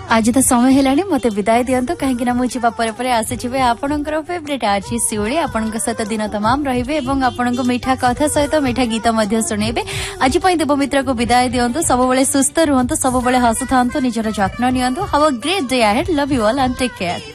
आज तो समय है मत विदाय दिंतु कहीं मुझे आसी आपणकर फेवरेट आज शिवली आपण सहित दिन तमाम रे और मीठा कथा सहित मीठा गीत शुणेबे आज देवमित्र को विदाय दिंतु सब सुस्थ रुहतु सब हसुता निजर जत्न नियंतु have a great day ahead love you all and take care.